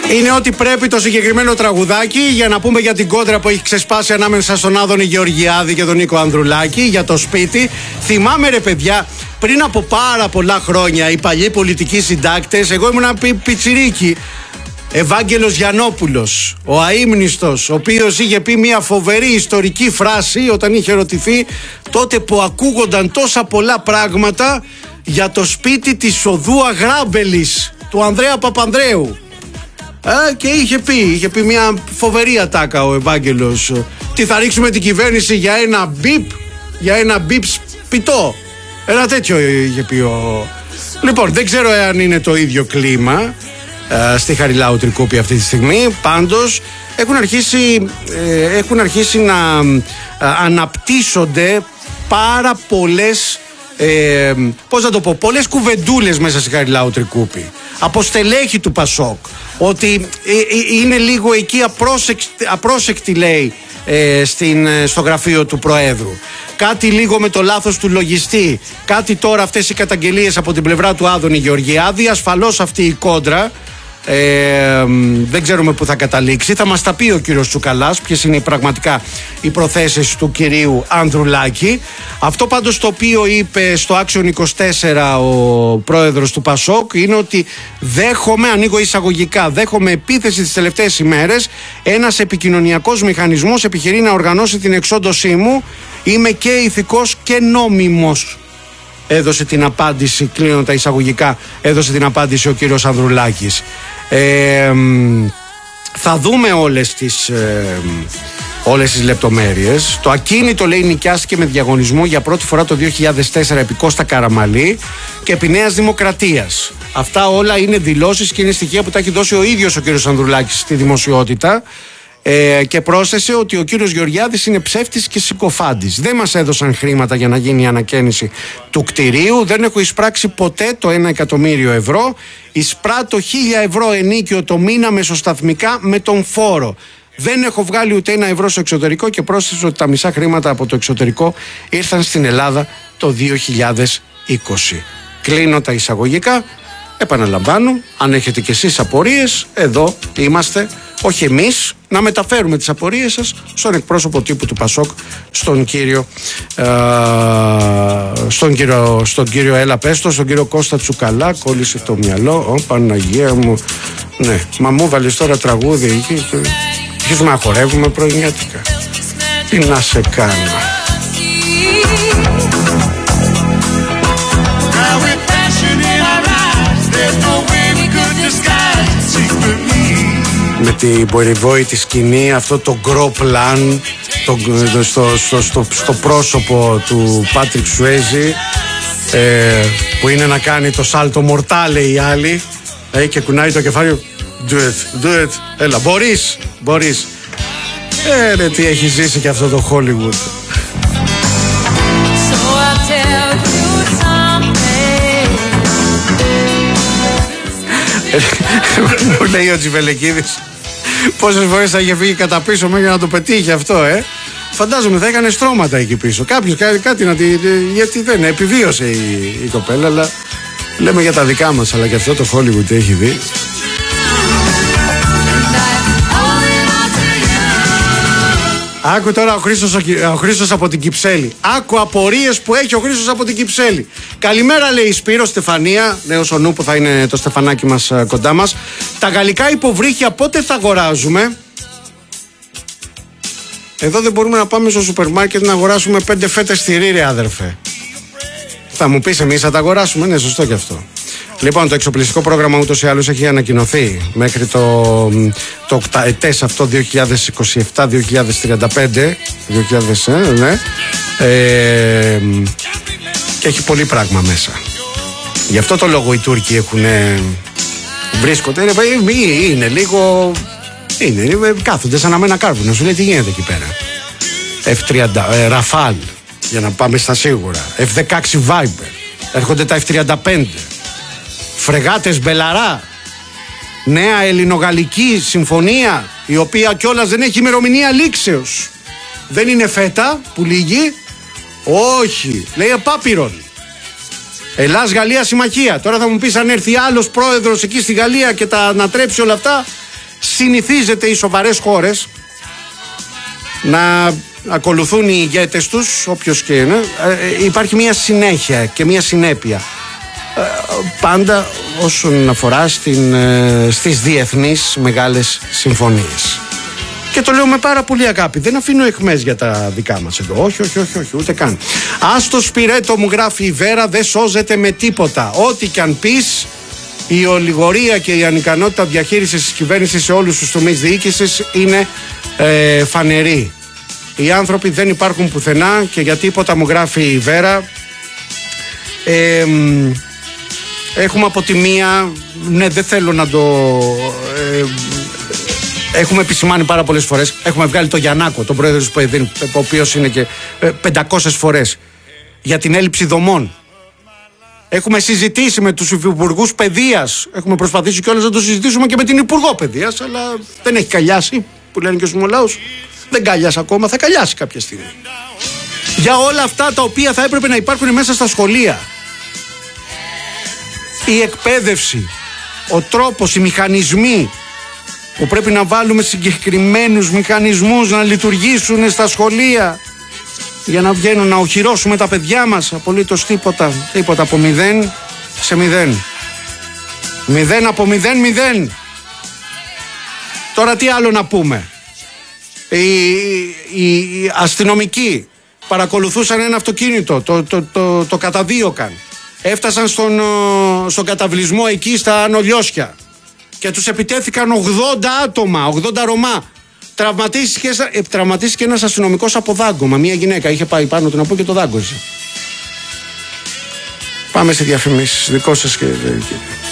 Είναι ό,τι πρέπει το συγκεκριμένο τραγουδάκι για να πούμε για την κόντρα που έχει ξεσπάσει ανάμεσα στον Άδωνη Γεωργιάδη και τον Νίκο Ανδρουλάκη για το σπίτι. Θυμάμαι ρε παιδιά, πριν από πάρα πολλά χρόνια οι παλιοί πολιτικοί συντάκτες, εγώ ήμουν πιτσιρίκι, Ευάγγελος Γιαννόπουλος, ο αείμνηστος, ο οποίος είχε πει μια φοβερή ιστορική φράση όταν είχε ερωτηθεί τότε που ακούγονταν τόσα πολλά πράγματα για το σπίτι της οδού Αγράμπελης του Ανδρέα Παπανδρέου. Και είχε πει μια φοβερή ατάκα ο Ευάγγελος. Τι θα ρίξουμε την κυβέρνηση για ένα μπιπ σπιτό. Ένα τέτοιο είχε πει ο... Λοιπόν, δεν ξέρω εάν είναι το ίδιο κλίμα στη Χαριλάου Τρικούπη αυτή τη στιγμή. Πάντως έχουν αρχίσει να αναπτύσσονται πάρα πολλές πολλές κουβεντούλες μέσα στη Χαριλάου Τρικούπη από στελέχη του Πασόκ, ότι είναι λίγο εκεί απρόσεκτη λέει στο γραφείο του Προέδρου, κάτι λίγο με το λάθος του λογιστή, κάτι τώρα αυτές οι καταγγελίες από την πλευρά του Άδωνη Γεωργιάδη. Ασφαλώς αυτή η κόντρα δεν ξέρουμε που θα καταλήξει. Θα μας τα πει ο κύριος Τσουκαλάς ποιες είναι πραγματικά οι προθέσεις του κυρίου Ανδρουλάκη. Αυτό πάντως το οποίο είπε στο Action 24 ο πρόεδρος του Πασόκ είναι ότι ανοίγω εισαγωγικά, δέχομαι επίθεση τις τελευταίες ημέρες. Ένας επικοινωνιακός μηχανισμός επιχειρεί να οργανώσει την εξόντωσή μου. Είμαι και ηθικός και νόμιμος. Έδωσε την απάντηση, κλείνω τα εισαγωγικά, έδωσε την απάντηση ο κύριος Ανδρουλάκης. Θα δούμε όλες τις λεπτομέρειες. Το ακίνητο λέει νοικιάστηκε με διαγωνισμό για πρώτη φορά το 2004 επί Κώστα Καραμαλή και επί Νέας Δημοκρατίας. Αυτά όλα είναι δηλώσεις και είναι στοιχεία που τα έχει δώσει ο ίδιος ο κύριος Ανδρουλάκης στη δημοσιότητα. Και πρόσθεσε ότι ο κύριος Γεωργιάδης είναι ψεύτης και συκοφάντης. Δεν μας έδωσαν χρήματα για να γίνει η ανακαίνιση του κτηρίου. Δεν έχω εισπράξει ποτέ το 1 εκατομμύριο ευρώ. Εισπράττω 1.000 ευρώ ενίκιο το μήνα μεσοσταθμικά με τον φόρο. Δεν έχω βγάλει ούτε 1 ευρώ στο εξωτερικό και πρόσθεσε ότι τα μισά χρήματα από το εξωτερικό ήρθαν στην Ελλάδα το 2020. Κλείνω τα εισαγωγικά. Επαναλαμβάνω, αν έχετε κι εσείς απορίες, εδώ είμαστε, όχι εμείς, να μεταφέρουμε τις απορίες σας στον εκπρόσωπο τύπου του Πασόκ, στον κύριο Έλα Πέστο, στον κύριο Κώστα Τσουκαλά. Κόλλησε το μυαλό, Παναγία μου. Ναι, μα μου βάλεις τώρα τραγούδι, αρχίζουμε να χορεύουμε πρωινιάτικα. Τι να σε κάνω. Με την περιβόητη σκηνή, αυτό το γκρο πλάν στο πρόσωπο του Πάτρικ Σουέζι, που είναι να κάνει το σάλτο μορτάλε η άλλη, και κουνάει το κεφάλι. Do it, έλα, μπορείς. Ρε, τι έχει ζήσει και αυτό το Hollywood. Μου λέει ο Τζιβελεκίδης πόσες φορές θα είχε φύγει κατά πίσω για να το πετύχει αυτό, Φαντάζομαι θα έκανε στρώματα εκεί πίσω. Κάποιος κάτι να τη... Γιατί δεν επιβίωσε η κοπέλα, αλλά λέμε για τα δικά μας, αλλά και αυτό το Hollywood έχει δει. Άκου τώρα ο Χρήστος από την Κυψέλη. Άκου απορίες που έχει ο Χρήστος από την Κυψέλη. Καλημέρα, λέει η Σπύρο Στεφανία, νέος ο νου που θα είναι το στεφανάκι μας κοντά μας. Τα γαλλικά υποβρύχια πότε θα αγοράζουμε? Εδώ δεν μπορούμε να πάμε στο σούπερ μάρκετ να αγοράσουμε 5 φέτες τυρί, ρε αδερφέ. Θα μου πεις εμείς θα τα αγοράσουμε? Ναι, σωστό κι αυτό. Λοιπόν, το εξοπλιστικό πρόγραμμα ούτως ή άλλως έχει ανακοινωθεί μέχρι το ετές αυτό 2027-2035, ναι, και έχει πολύ πράγμα μέσα. Γι' αυτό το λόγο οι Τούρκοι βρίσκονται, είναι λίγο, κάθονται σαν αμένα κάρβουνα. Σου λέει τι γίνεται εκεί πέρα. F-30, Ραφάλ, για να πάμε στα σίγουρα, F-16 Viper, έρχονται τα F-35, φρεγάτες Μπελαρά, νέα ελληνογαλλική συμφωνία, η οποία κιόλας δεν έχει ημερομηνία λήξεως. Δεν είναι φέτα που λύγει, όχι, λέει επάπειρον. Ελλάς-Γαλλία συμμαχία. Τώρα θα μου πεις αν έρθει άλλος πρόεδρος εκεί στη Γαλλία και τα ανατρέψει όλα αυτά, συνηθίζεται οι σοβαρές χώρες να ακολουθούν οι ηγέτες τους, όποιος και είναι, υπάρχει μια συνέχεια και μια συνέπεια. Πάντα όσον αφορά στις διεθνείς μεγάλες συμφωνίες. Και το λέω με πάρα πολύ αγάπη. Δεν αφήνω εχμές για τα δικά μας εδώ. Όχι, ούτε καν. Άστο Σπυρέτο, μου γράφει η Βέρα, δεν σώζεται με τίποτα. Ό,τι κι αν πεις, η ολιγορία και η ανικανότητα διαχείρισης της κυβέρνησης σε όλους τους τομείς διοίκησης είναι φανερή. Οι άνθρωποι δεν υπάρχουν πουθενά και για τίποτα, μου γράφει η Βέρα. Έχουμε από τη μία, ναι, δεν θέλω να το... έχουμε επισημάνει πάρα πολλές φορές. Έχουμε βγάλει το Γιαννάκο, τον πρόεδρο του ΠΕΔ, ο οποίος είναι και 500 φορές, για την έλλειψη δομών. Έχουμε συζητήσει με τους υπουργούς παιδείας. Έχουμε προσπαθήσει κιόλας να το συζητήσουμε και με την Υπουργό Παιδείας, αλλά δεν έχει καλιάσει, που λένε και ο Σιμολάους. Δεν καλιάσει ακόμα, θα καλιάσει κάποια στιγμή. Για όλα αυτά τα οποία θα έπρεπε να υπάρχουν μέσα στα σχολεία. Η εκπαίδευση, ο τρόπος, οι μηχανισμοί που πρέπει να βάλουμε συγκεκριμένους μηχανισμούς να λειτουργήσουν στα σχολεία για να βγαίνουν, να οχυρώσουμε τα παιδιά μας. Απολύτως τίποτα. Τίποτα, από 0 σε 0. 0 από 0. Τώρα τι άλλο να πούμε. Οι αστυνομικοί παρακολουθούσαν ένα αυτοκίνητο, το καταδίωκαν. Έφτασαν στον καταβλισμό εκεί στα Ανολιώσια και τους επιτέθηκαν 80 άτομα, 80 Ρωμά. Τραυματίστηκε ένας αστυνομικός από δάγκωμα. Μια γυναίκα είχε πάει πάνω του να πω και το δάγκωσε. Πάμε σε διαφημίσεις. Δικό σας και...